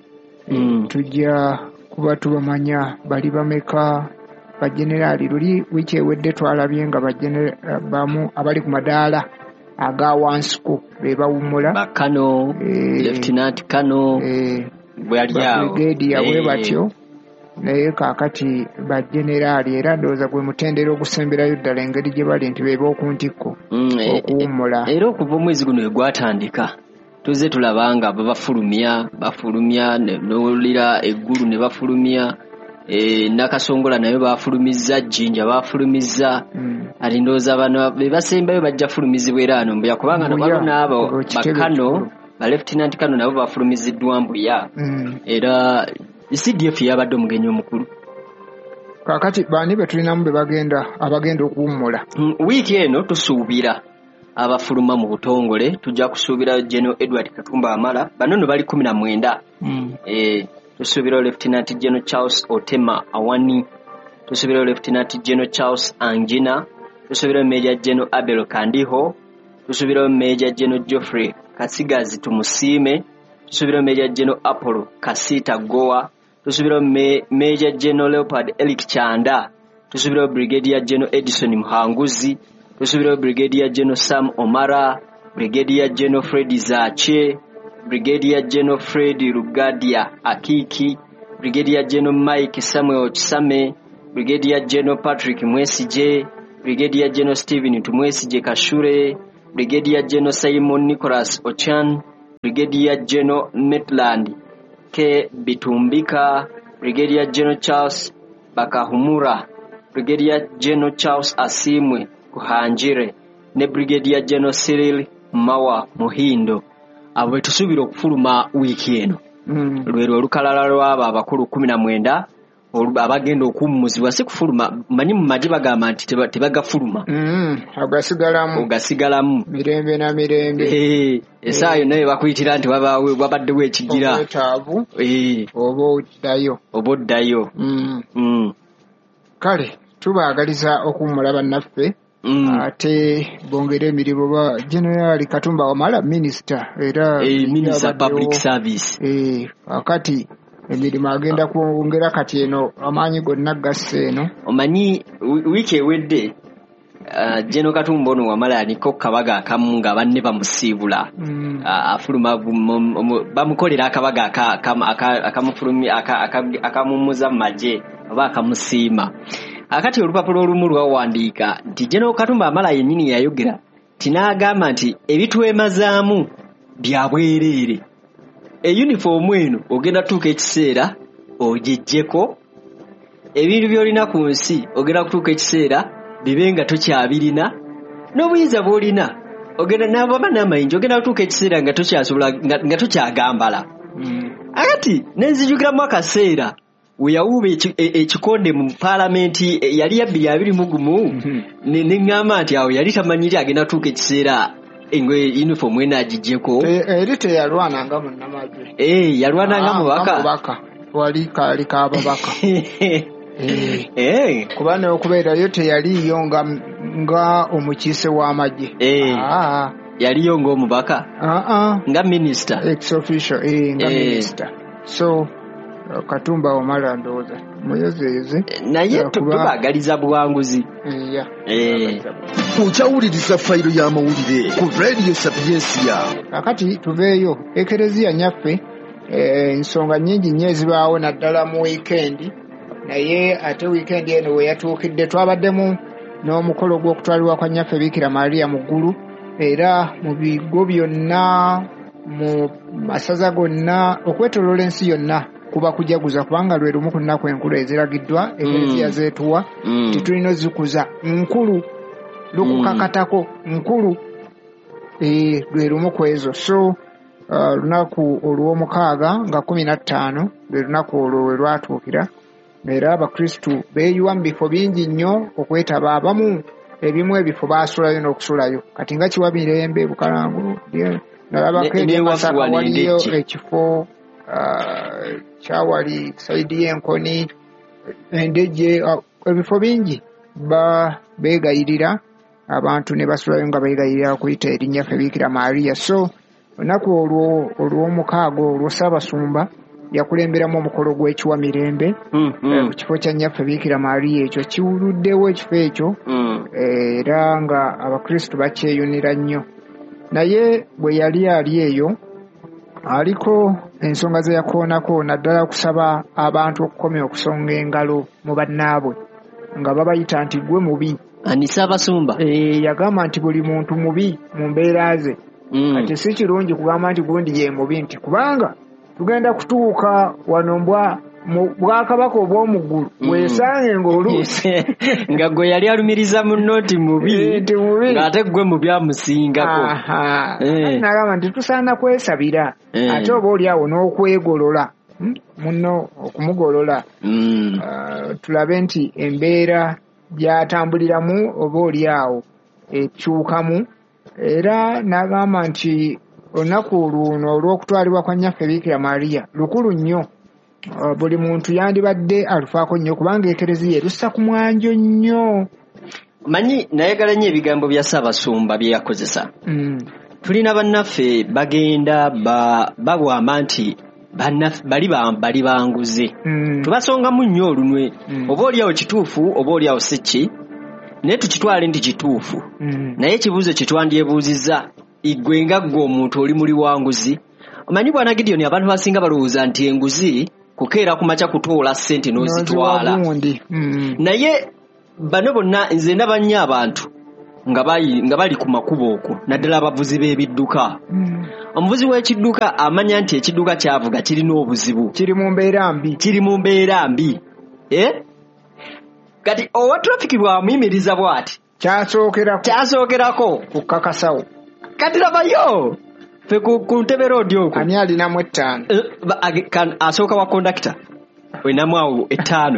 tujja kuba tubamanya bali bameka bajeneraali luli wiiki ewedde twalabye nga bamu abali ku madaala aga wansiko be bawummula bakano Lieutenant Kano bwali awo brigadier bwe batyo naye kaakati bajeneraali era ndowooza gwe mutendera ogusemberayo ddala engeri gye bali nti beba okuntikko okuwummula era okuva omwezi guno egwatandika tuze tulabanga babafulumya bafulumya n'olira eggulu ne bafulumya e nakasongola nayo bafulumizza Jinja bafulumizza ati ndowooza bano be basembayo bajja fulumizibwa era ano mbuya kubanga nabo n'abo bakano ba Lieutenant Kano nabo bafulumiziddwa mbuya era C D F yabadde omugenyi omukulu kakati bani betulinamu be bagenda abagenda okuwummula wiiki eno tusuubira abafuluma mu butongole tujja kusuubira General Edward Katumba Amala bano no bali kumi na mwenda eh tusuubira Lieutenant General Charles Otema Awani tusuubira Lieutenant General Charles Angina tusuubira Major General Abel Kandiho tusubirayo Major General Geoffrey Kasigazi tumusiime, tusubirayo Major General Apollo Kasita Goa, tusubirayo Major General Leopard Eric Chanda, tusubirayo Brigadier General Edison Muhanguzi, tusubirayo Brigadier General Sam Omara, Brigadier General Fred Zache, Brigadier General Fred Rugadia Akiki, Brigadier General Mike Samuel Chisame, Brigadier General Patrick Mwesije, Brigadier General Stephen Tumwesije Kashure, Brigadier General Simon Nicholas Ochan, Brigadier General Maitland K. Bitumbika, Brigadier General Charles Bakahumura, Brigadier General Charles Asimwe Kuhanjire, ne Brigadier General Cyril Mawa Muhindo. Abo tusubira okufuluma wiki eno. Mm. Lwero lukalala lwaba abakulu kumi na mwenda abagenda okummuzibwa si kufuluma manyi mu maji bagamba nti tebagafuluma. Mm. Agasigalamu. Ogasigalamu. Mirembe na mirembe. Eh, esayo naye bakuyitira nti wabawe wabaddewo ekigira. Obwetaavu. Eh. Oba oddayo. Oba oddayo. Mm. Mm. Kale tubaagaliza okuwummula bannaffe. Mm. Ate bongere emirimu ba General Katumba Wamala Minister era eh, Minister Public Service eh wakati emirimu agenda kuongera kati eno amanyi gonna gasse eno omanyi wiki ewedde uh, General Katumba ono Wamala aliko kabaga akamu nga banne bamusiibula mm. uh, afuluma bamukolera akabaga akamufulumi akamumuza maje oba akamusiima. Akati olupapula olumu lwawandiika nti General Katumba Wamala yennyini yayogera tinagamba nti ebitwemazaamu bya bwereere. Eyunifomu eno ogenda tuuka ekiseera ogijjeko, ebintu by'olina ku nsi ogenda kutuuka ekiseera bibe nga tokyabirina, n'obuyinza bw'olina ogenda n'ababa n'amayinja ogenda kutuuka ekiseera nga tokyasobola nga tokyagambala. Mm. Akati nenzijukiramu akaseera we yawuba ekikonde mu parliamenti yali ya bbiri abiri mu gumu neŋŋamba nti awo yali tamanyiri agenda tuuka ekiseera engwe uniform ena agijjeko eri teyalwananga munnamagye eh yalwananga mubaka wali kaali kababaka eh kuba n'okubeerayo teyaliyo nga nga omukiise w'amagye eh yaliyo ng'omubaka nga minister ex official eh nga minister so Katumba Wamala ndowooza muyozeyeze naye tubaagaliza buwanguzi. Okyawuliriza fayiro y'amawulire ku Radio Sapiensia. Kakati tuveeyo ekereziya nyaffe ensonga nnyingi nnyo ezibaawo naddala mu wiikendi, naye ate wiikendi eno we yatuukidde twabaddemu n'omukolo gw'okutwalibwa kwa nnyaffe Biikira Maria mu ggulu, era mu bigo byonna mu masaza gonna okwetooloola ensi yonna kuba kujaguza kubanga lwe lumu ku nnaku enkulu eziragiddwa ekereziya zeetuwa titulina ozikuza nkulu lukukakatako nkulu lwe lumu ku ezo. So lunaku olw'omukaaga nga kumi na ttaano lwe lunaku olwo we lwatuukira, era abakristu beeyiwa mu bifo bingi nnyo okwetaba. Abamu ebimu ebifo baasulayo n'okusulayo, kati nga kiwa mirembe Bukalangulu nalabako eby'Emasaka waliyo ekifo kyawali saidi y'Enkoni Endejje, ebifo bingi ba beegayirira abantu ne basulayo nga beegayirira kuyita erinnya ffe Biikira Maria. So olunaku olwo olw'omukaaga olwo Ssaabasumba yakulemberamu omukolo gw'ekiwa mirembe ku kifo kya nnyaffe Biikira Maria. Ekyo kiwuluddewo ekifo ekyo era nga abakristu bakyeyunira nnyo. Naye bwe yali ali eyo aliko ensonga ze yakoonako naddala kusaba abantu okukomya okusonga engalo mu bannaabwe nga babayita nti gwe mubi. Ani Ssaabasumba yagamba nti buli muntu mubi mu mbeera ze. Kati si kirungi kugamba nti gundi ye mubi, nti kubanga tugenda kutuuka wano mbwa mu bwakabaka obw'omuggulu weesange ng'oluusi nga gwe yali alumiriza munno nti mubi ng'ate gwe mubi amusingako. Nagamba nti tusaana kwesabira ate oba oli awo n'okwegolola munno okumugolola tulabe nti embeera gy'atambuliramu oba oli awo ekyukamu. Era n'agamba nti olunaku luno olw'okutwalibwa kwa nnyaffe Biikira Maria lukulu nnyo. Uh, buli muntu yandibadde alufaako nnyo kubanga ekereziya erussa ku mwanjo nnyo. manyi nayagala nnyo ebigambo bya Ssaabasumba bye yakozesa. Mm. Tulina bannaffe bagenda ba bagwama nti bannaffe bali bali banguze. Mm. Tubasongamu nnyo olunwe. Mm. Oba oliawo kituufu oba oliawo si ki naye tukitwale nti kituufu. Mm. Naye ekibuuzo kye twandyebuuzizza igwe nga ggwe omuntu oli muli wanguzi. Omanyi bwana Gideon abantu basinga balowooza nti enguzi kukeera kumaca kutoola ssente n'ozitwala. Mm. Naye bano bonna nze ndaba nnyo abantu nga bali nga bali ku makubo okwo naddala abavuzi b'ebidduka. Mm. Omuvuzi w'ekidduka amanya nti ekidduka kyavuga kirina obuzibu, kiri mu mbeera mbi kiri mu mbeera mbi eh kati owa traffic bw'amuyimiriza bw'ati kyasookerako kyasookerako kukakasawo kati labayo fe ku Ntebe Road okwo ani alinamu ettaano asooka wa kondakita wenamwawo ettaano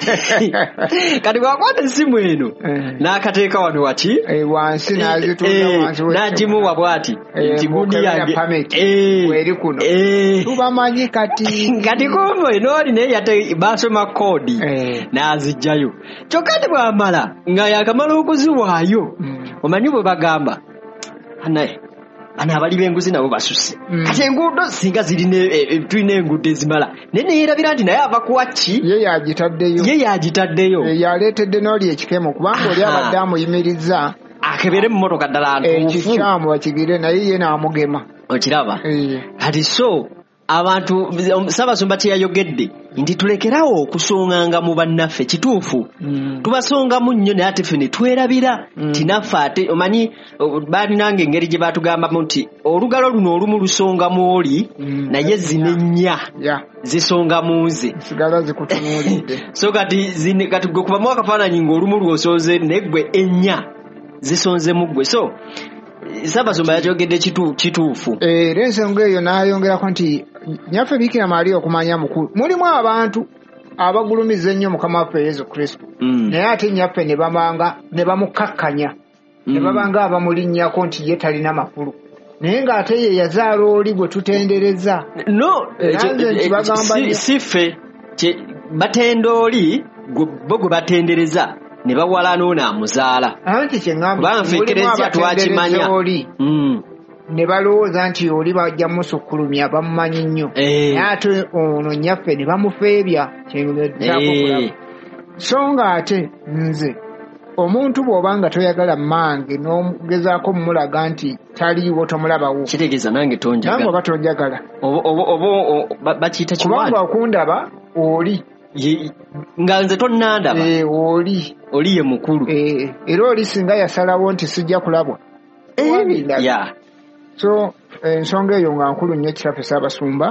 kati bwakwata essimu eno n'akateeka wano waki wansi n'azitunda wansi n'agimuwa bw'ati nti gundi yange weri kuno tubamanyi kati kati kumva enooli naye yate basoma koodi n'azijjayo kyokka ate bw'amala nga yakamala okuziwaayo omanyi bwe bagamba anaye ana abali b'enguzi nabo basuse. Mm. Kati enguudo singa zirina tulina enguudo ezimala naye neerabira nti naye ava kuwaki ye yagitaddeyo ye yagitaddeyo yaleetedde n'oli ekikemo kubanga oli abadde amuyimiriza akebere mu mmotoka ddala ntuufu ekikyamu bakigire naye ye n'amugema okiraba kati so abantu Ssaabasumba kye yayogedde nti tulekerawo okusonganga mu bannaffe kituufu. Mm. Tubasongamu nnyo naye ate ffe ne twerabira nti mm. naffe ate omanyi baalinanga engeri gye baatugambamu nti olugalo luno olumu lusongamu oli mm. naye zine nnya yeah. zisonga mu nze sigala zikutunuulidde so kati zine kati gwe kubamu akafaananyi ng'olumu lw'osooze neggwe ennya zisonze mu ggwe so Ssaabasumba yakyogedde kituufu. Era ensonga eyo n'ayongerako nti nyaffe Bikira Maria okumanya mukulu mulimu abantu abagulumiza ennyo Mukama waffe Yesu Kristo mm. naye ate nyaffe ne bamanga ne bamukakkanya mm. ne babanga abamulinnyako nti ye talina makulu naye ng'ate ye yazaala oli gwe tutendereza no si ffe batenda oli bo gwe batendereza ne bawala n'ono amuzaala anti kyengamba banfekereza twakimanya mm. ne balowooza nti oli bajja musukkulumya bamumanyi nnyo naye ate ono nnyaffe ne bamufeebya kyengeddaako so ng'ate nze omuntu bw'obanga toyagala mmange n'ogezaako mumulaga nti taliiwo tomulabawo kitegeeza nange tonjagala nange oba tonjagala oba bakiyita kiwani kubanga okundaba oli nga nze tonnandaba e, oli oli ye mukulu e, era oli singa yasalawo nti sijja kulabwa e, yeah. So ensonga eyo nga nkulu nnyo Kitaffe Ssaabasumba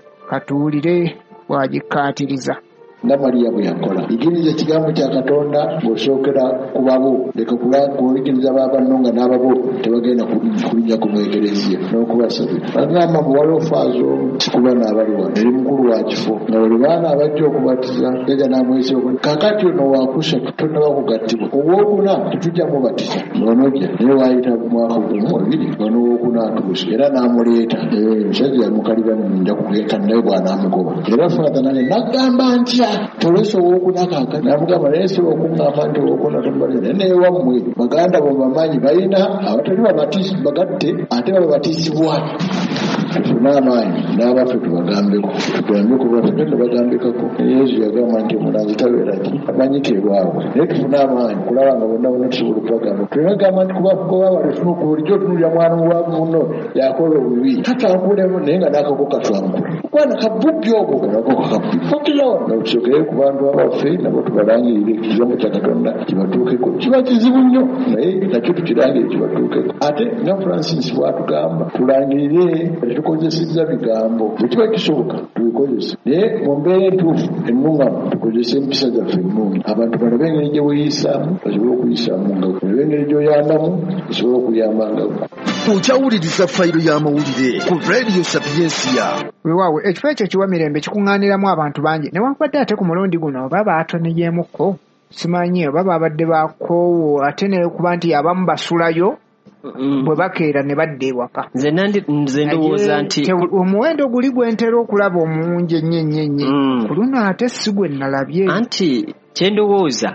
katuwulire bw'agikkaatiriza nga Maria bwe yakola igiriza ekigambo kya Katonda bw'osookera ku babo leka kuwuliriza baabanno nga n'ababo tebagenda kulinnya ku mwekereziya n'okubasabira bagamba muwala ofaazo kuba n'abaliwa eri mukulu wa kifo nga buli baana abajja okubatiza jaja n'amwesa kakati ono wakusatu tonnaba kugattibwa owokuna tetujja mubatiza n'onojja naye waayita mwaka gumu ebiri ono owokuna atuuse era n'amuleeta omusajja yamukalira nja kugeka naye bw'anaamugoba era faata nane n'agamba ntya tolese owokunakaka namugamba naye si okungamba nti owokuna tomubalira naye wammwe baganda bo bamanyi balina abatali babatisi bagatte ate babatisibwa tufune amaanyi n'abaffe tubagambeko tugambeko baffe tende bagambekako Yesu yagamba nti omulanzi tabeera ki amanyikirwawe naye tufune amaanyi kulaba nga bonna bonna tusobola okubagamba tuyagamba nti kubafugoba balifuna okubulijjo otunulira mwana muwavu muno yakola obubi tatambulemu naye nga n'akako katwangula okwana kabubbi ogwo nako kabubbi fokirawo nakusokere ku bantu abaffe nabo tubalangirire ekigambo kya Katonda kibatuukeko kiba kizibu nnyo naye nakyo tukirangire kibatuukeko ate nga Francis bwatugamba tulangirire tukozesezza bigambo bwe kiba kisoboka tubikozese naye mu mbeera entuufu ennungamu tukozese empisa zaffe ennungi abantu bano b'engeri gye weeyisaamu basobole okuyisaamu nga gwe b'engeri gy'oyambamu basobole okuyambangago okyawuliriza fayiro y'amawulire ku Radio Sapiensia weewaawe ekifo ekyo kiwa mirembe kikuŋŋaaniramu abantu bangi newankubadde ate ku mulundi guno oba baatoneyeemukko simanyi oba babadde bakoowo ate ne kuba nti abamu basulayo bwe bakeera ne badda ewaka nze ndowooza nti omuwendo guli gwentera okulaba omungi ennyo ennyo ennyo ku luno ate si gwe nalabye anti kye ndowooza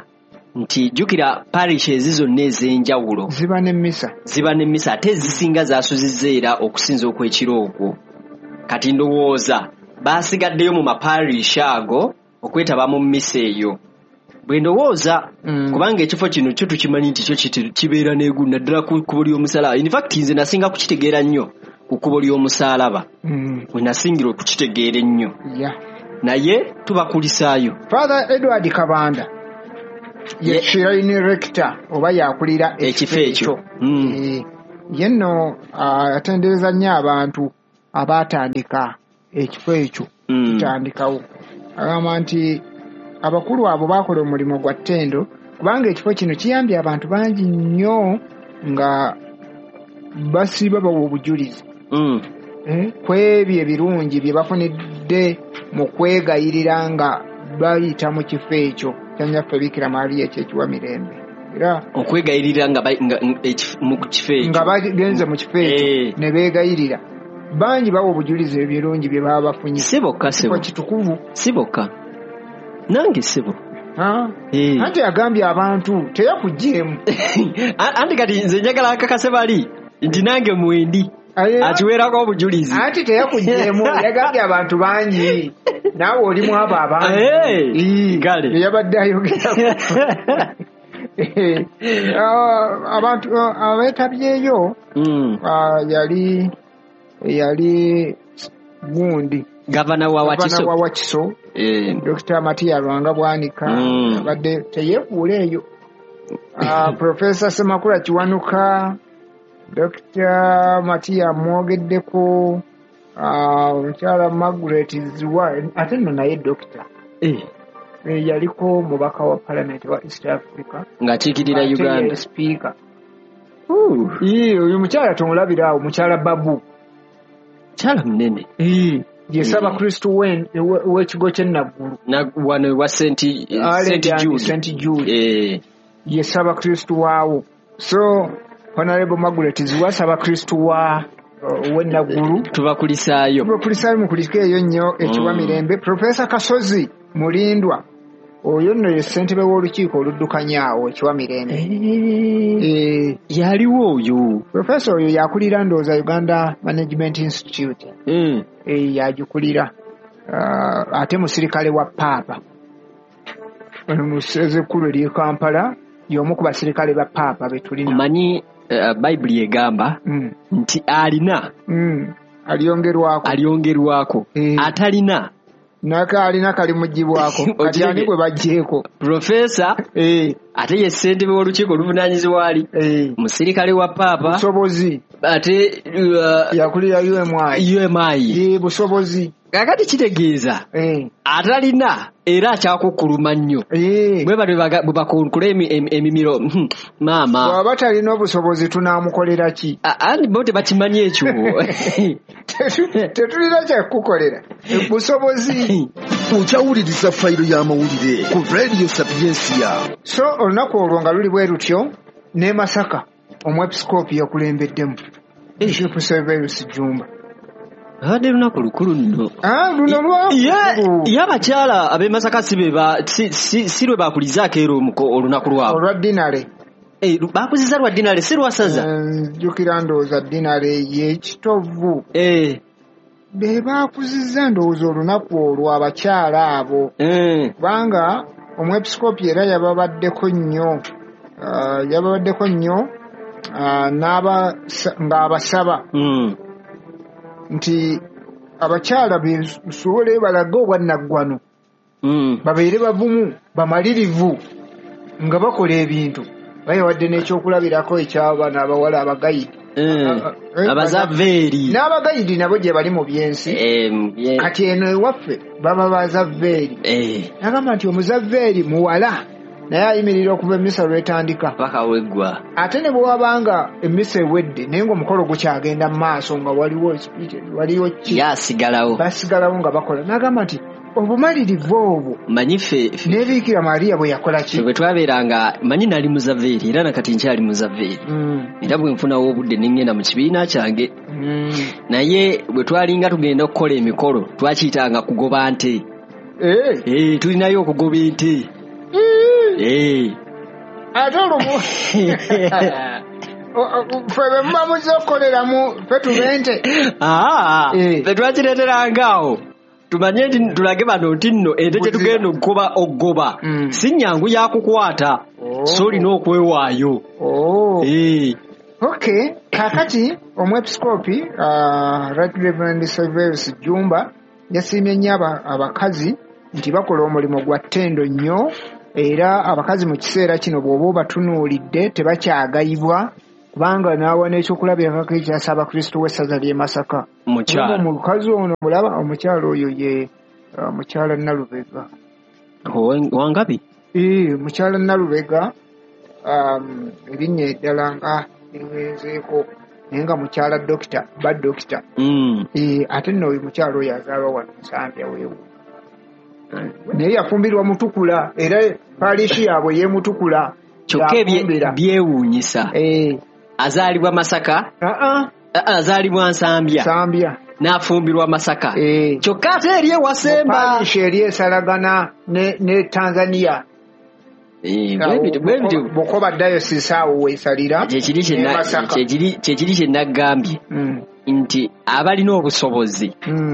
nti jukira parish zonna ez'enjawulo ziba n'emmisa ziba n'emmisa ate ezisinga zaasuzizza era okusinza okw'ekiro okwo kati ndowooza baasigaddeyo mu maparish ago okwetaba mu mmisa eyo bwe ndowooza mm. kubanga ekifo kino kyo tukimanyi nti kyo kibeera n'egu naddala ku kkubo ly'omusalaba in fact nze nasinga kukitegeera nnyo ku kkubo ly'omusalaba mm. we nasingira okukitegeera ennyo yeah. naye tubakulisaayo Father Edward Kabanda ye shrine rector oba yakulira ekifo ekyo mm. e, yenno uh, atendereza nnyo abantu abaatandika ekifo ekyo mm. kitandikawo agamba nti abakulu abo bakola omulimu gwa ttendo kubanga ekifo kino kiyambye abantu bangi nnyo nga basiiba bawa obujulizi mm. eh, kwebyo ebirungi bye bafunidde mu kwegayirira nga bayita mu kifo ekyo kyanyaffe Bikira Maria ekyekiwa mirembe era okwegayirira nga mu kifo ekyo nga bagenze mu kifo ekyo ne beegayirira bangi bawa obujulizi ebirungi bye baba bafunye si bokka sebo kitukuvu si bokka nange sebo anti agambye abantu teyakugjeemu anti kati nze njagala akakase bali nti nange mwendi akiweerako obujulizi anti teyakugjeemu yagambye abantu bangi naawe olimu abo abangi gale eyabadde ayogera abantu abeetabyeyo yali yali gundi gavana wa Wakiso wa Wakiso eh Doctor Matia Rwanga Bwanika abadde mm. teyeekuula eyo uh, Professor Semakula Kiwanuka Doctor Matia mwogeddeko uh, Mukyala Margaret Ziwa ate nno naye doctor eh e, yaliko mubaka wa Parliament wa East Africa ng'akiikirira Uganda speaker uh iyo uyu mukyala tumulabira awo mukyala Babu kyala munene eh yesaba Kristo wen w'ekigo ky'Enaggulu na wano wa Saint Jude Saint Jude eh yesaba Kristo waawo so Honorable Margaret ziwasaba Kristo wa uh, w'Enaggulu tubakulisaayo tubakulisaayo mukulikeeyo nnyo ekiwa mirembe mm. Professor Kasozi Mulindwa oyo nno ye ssentebe w'olukiiko oluddukanyaawo ekiwa mirembe eh yaliwo oyo Professor oyo yakulira ndowooza Uganda Management Institute mm. eh yagikulira uh, ate musirikale wa Papa ono musezekkulu eri Kampala y'omu ku basirikale ba Papa be tulina omanyi uh, Bible egamba mm. nti alina mm. aliongerwako aliongerwako eh. atalina naka alina kali mujibwako kati ani bwe bajjeeko Professor eh ate ye ssentebe w'olukiiko oluvunaanyizibwa ali eh musirikale wa Papa busobozi ate uh, yakulira U M I U M I eh busobozi kakati kitegeeza eh atalina era akyakukuluma nnyo eh bwe bali bwe bakonkula emimiro maama bw'aba talina obusobozi tunaamukolera ki andi bo tebakimanyi ekyo tetulina kyakukolera busobozi okyawuliriza fayiro y'amawulire ku Radio Sapiensia so olunaku olwo nga luli bwe lutyo ne Masaka omwepisikoopi yakulembeddemu Bishop Severus Jumba Hade lunaku lukulu nno. Ah, luno lwa. Yeah, yabakyala abe Masaka sibe ba si si sirwe bakulizaako ero olunaku lwabo. Olwa dinale. Eh, bakuziza lwa dinale sirwa saza. Jukira ndowooza dinale y'ekitovu. Eh. Be bakuziza ndowooza olunaku olwo abakyala abo. Eh. Kubanga omwepisikoopi era yababaddeko nnyo. Uh, yababaddeko nnyo uh, n'aba ng'abasaba. Mm. Nti abakyala besobole balage obwannaggwano mm. babeere bavumu bamalirivu nga bakola ebintu bayawadde n'ekyokulabirako eky'abaana abawala abagayidi abazavveeri n'abagayidi nabo gye bali mu byensi kati eno ewaffe baba bazavveeri nagamba nti omuzavveeri muwala naye ayimirira okuva emmisa lwetandika paka weggwa ate ne bwe wabanga emmisa ewedde naye ng'omukolo gukyagenda mu maaso nga waliwo waliwo ki yasigalawo basigalawo nga bakola n'agamba nti obumalirivu obwo manyi ffe ne Bikira Maria bwe yakola ki bwe twabeeranga manyi nali muzavveeri era nakati nkyali muzavveeri era bwe nfunawo obudde ne ŋŋenda mu kibiina kyange naye bwe twalinga tugenda okukola emikolo twakiyitanga kugoba nte tulinayo okugoba ente Eh ate olumu ffe be muba muzze okukoleramu ffe tubente ffe twakireeterangaawo tumanye nti tulage bano nti nno ente gye tugenda okugoba okugoba si nnyangu yakukwata so olina okwewaayo. Okay, kakati omwepiskopi Right Reverend Severus Jumba yasiimye nnyo abakazi nti bakola omulimu gwa ttendo nnyo, era abakazi mu kiseera kino bw'oba obatunuulidde tebakyagayibwa kubanga naawa n'ekyokulabirako ekyasaba Kristo w'essaza ly'e Masaka. Omukazi ono mulaba omukyala oyo ye mukyala Nalubega. Wangabi? Ee, mukyala Nalubega erinnya eddala nga liwenzeeko naye nga mukyala dokita ba dokita. Ate nno oyo mukyala oyo azaalwa wano Nsambya weewu. Naye yafumbirwa Mutukula era paalishi yaabwe ye Mutukula. Kyokka byewuunyisa. Azaalibwa Masaka? Azaalibwa Nsambya. Nsambya. N'afumbirwa Masaka. Kyokka ate eri ewasemba. Paalishi eri esalagana ne Tanzania. Bukoba dayosisi awo weesalira. Kyekiri kye naggambye nti abalina obusobozi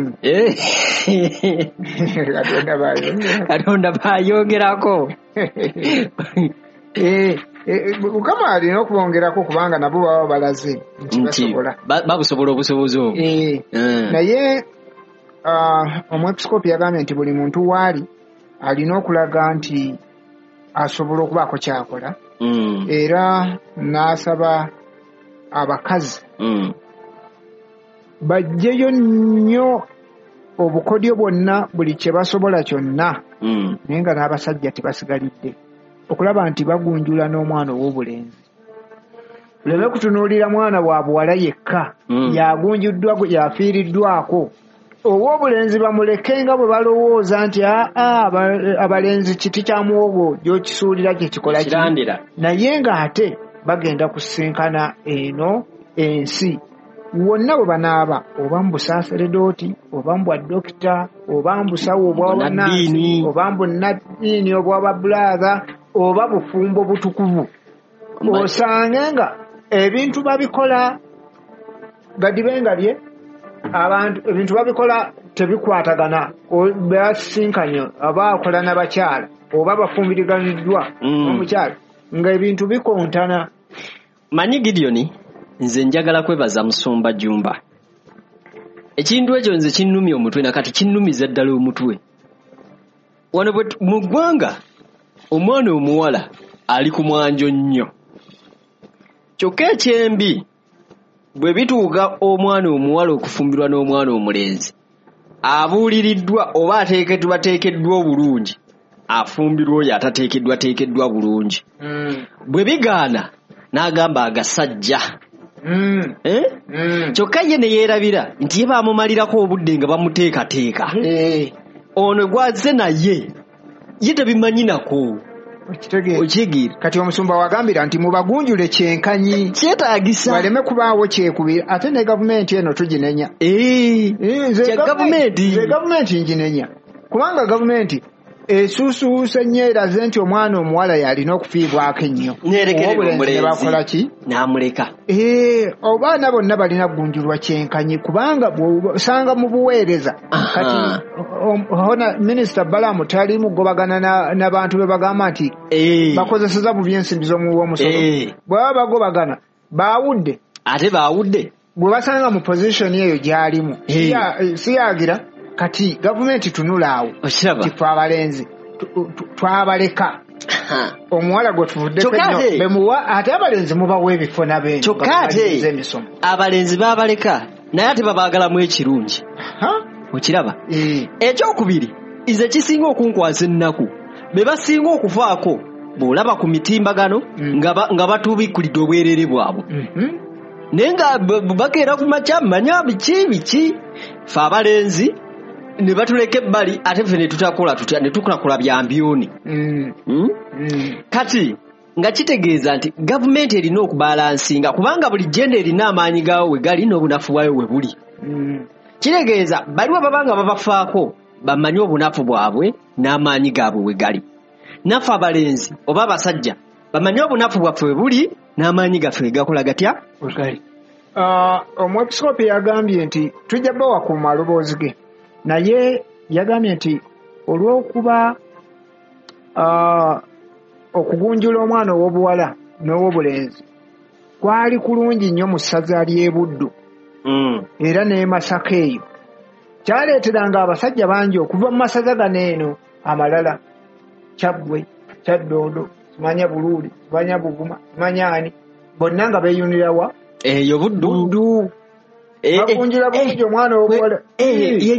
Katonda bayongerako. Mukama alina okubongerako kubanga nabo baba balaze nti basobola babusobola obusobozi obwo. Naye omwepiskopi yagambye nti buli muntu waali alina okulaga nti asobola okubaako kyakola, era n'asaba abakazi bajjeyo nnyo obukodyo bwonna buli kye basobola kyonna, naye nga n'abasajja tebasigalidde okulaba nti bagunjula n'omwana ow'obulenzi. Leme kutunuulira mwana wa buwala yekka yagunjuddwa yafiiriddwako, ow'obulenzi bamuleke nga bwe balowooza nti abalenzi kiti kya muwogo gy'okisuulira kye kikola ki, naye ng'ate bagenda kusinkana eno ensi wonna bwe banaaba, oba mu busaaseredooti, oba mu bwadokita, oba mu busawo obw'abannansi, oba mu bunnaddiini obw'ababulaaga, oba bufumbo butukuvu, osange nga ebintu babikola gadibengalye abantu ebintu babikola tebikwatagana, basinkanye oba akola n'abakyala oba bafumbiriganiddwa n'omukyala nga ebintu bikontana. Manyi Gideon, nze njagala kwebaza Musumba Jumba. Ekintu ekyo nze kinnumya omutwe nakati kinnumiza ddala omutwe. Wano mu ggwanga omwana omuwala ali ku mwanjo nnyo, kyokka ekyembi bwe bituuka omwana omuwala okufumbirwa n'omwana omulenzi abuuliriddwa oba ateekeddwa teekeddwa obulungi, afumbirwa oyo atateekeddwa teekeddwa bulungi. Bwe bigaana n'agamba agasajja. Kyokka ye ne yeerabira nti ye baamumalirako obudde nga bamuteekateeka. Ono gwazze naye ye tebimanyi nako. Okitegeera kati omusumba wagambira nti mubagunjule kyenkanyi, kyetaagisa baleme kubaawo kyekubira. Ate ne gavumenti eno tuginenya. Kya gavumenti nze gavumenti nginenya kubanga gavumenti esuusuuse nnyo eraze nti omwana omuwala yalina okufiibwako ennyo, obulenzi ne bakola ki? N'amuleka. Obaana bonna balina kugunjulwa kyenkanyi kubanga bw'osanga mu buweereza kati hona minisita Balamu tali mugobagana n'abantu be bagamba nti bakozeseza bubi ensimbi z'omuwoomusolo. Bw'aba bagobagana baawudde, ate baawudde bwe basanga mu pozishoni eyo gy'alimu siyagira. Kati gavumenti tunulaawo tife abalenzi twabaleka omuwala gwe tuvuddeko nnyo bemuwa, ate abalenzi mubawa ebifo nabeno. Kyokka ate abalenzi babaleka naye ate babaagalamu ekirungi. Okiraba? Ekyokubiri nze kisinga okunkwasa ennaku be basinga okufaako bw'olaba ku mitimbagano nga batubikulidde obwerere bwabwe. Naye nga bakeera ku makya manya biki biki, fe abalenzi ne batuleka ebbali ate ffe ne tutakola tutya ne tukulakola bya mbyoni. Kati nga kitegeeza nti gavumenti erina okubalansinga kubanga buli jenda erina amaanyi gaawo we gali n'obunafu bwayo we buli. Kitegeeza baliwo babanga babafaako bamanyi obunafu bwabwe n'amaanyi gaabwe we gali. Naffe abalenzi oba abasajja bamanye obunafu bwaffe buli n'amaanyi gaffe gakola gatya omwepisikoopi yagambye nti tujja bawa ku maloboozi ge naye yagambye nti olw'okuba okugunjula omwana ow'obuwala n'ow'obulenzi kwali kulungi nnyo mu ssaza ly'e Buddu era ne Masaka eyo kyaleeteranga abasajja bangi okuva mu masaza gano eno amalala Kyaggwe Kyaddondo simanya Buluuli simanya Buvuma simanya ani bonna nga beeyunira wa eyo Buddu bagunjula bulungi omwana ow'obuwala